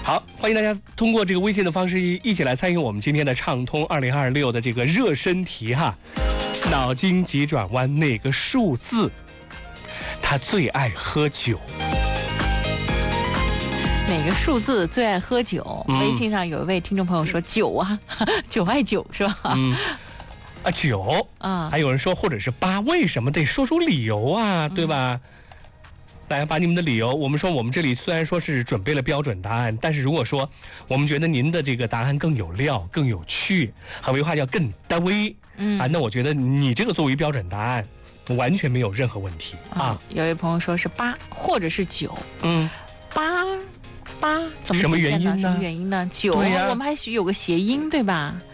好，欢迎大家通过这个微信的方式一起来参与我们今天的畅通2026的这个热身题哈。脑筋急转弯，哪个数字他最爱喝酒？ 哪个数字最爱喝酒？微信上有一位听众朋友说酒啊，酒爱酒是吧？ 酒啊，还有人说或者是8，为什么得说出理由啊？对吧？来把你们的理由，我们说我们这里虽然说是准备了标准答案，但是如果说我们觉得您的这个答案更有料、更有趣，还有一句话叫更到位，那我觉得你这个作为标准答案，完全没有任何问题啊。 有位朋友说是8或者是9，八怎么什么原因呢？ 什么原因呢？酒，我们还许有个谐音对吧？